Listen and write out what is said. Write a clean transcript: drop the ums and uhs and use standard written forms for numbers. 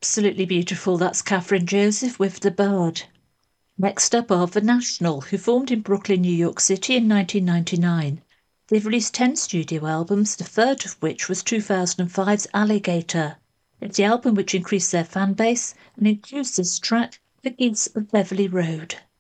Absolutely beautiful. That's Catherine Joseph with The Bird. Next up are The National, who formed in Brooklyn, New York City in 1999. They've released 10 studio albums, the third of which was 2005's Alligator. It's the album which increased their fan base and includes this track, The Geese of Beverly Road.